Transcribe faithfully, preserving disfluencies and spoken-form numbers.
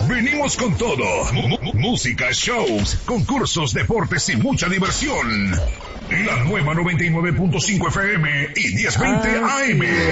Venimos con todo. M- m- música, shows, concursos, deportes y mucha diversión. La nueva noventa y nueve punto cinco F M y diez veinte A M.